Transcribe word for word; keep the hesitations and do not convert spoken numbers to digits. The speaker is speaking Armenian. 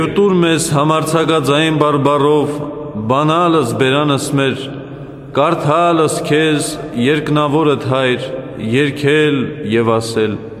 Տուր մեզ համարձակաձայն բարբառով, բանալս բերանս մեր, կարդալս քեզ երկնավորդ Հայր, երգել և ասել.